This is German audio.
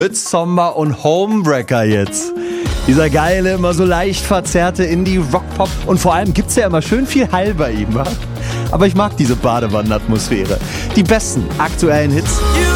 Mit Somba und Homebreaker jetzt. Dieser geile, immer so leicht verzerrte Indie-Rock-Pop. Und vor allem gibt's ja immer schön viel Hall bei ihm. Wa? Aber ich mag diese Badewannenatmosphäre. Die besten aktuellen Hits